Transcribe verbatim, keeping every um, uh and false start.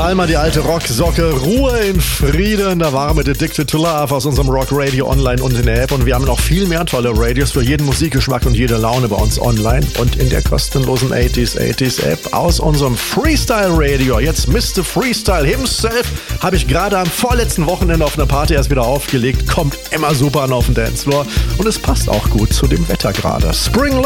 Palmer, die alte Rocksocke, Ruhe in Frieden. Da waren wir Addicted to Love aus unserem Rock Radio online und in der App. Und wir haben noch viel mehr tolle Radios für jeden Musikgeschmack und jede Laune bei uns online und in der kostenlosen achtziger achtziger App aus unserem Freestyle Radio. Jetzt Mister Freestyle himself habe ich gerade am vorletzten Wochenende auf einer Party erst wieder aufgelegt. Kommt immer super an auf den Dancefloor und es passt auch gut zu dem Wetter gerade. Spring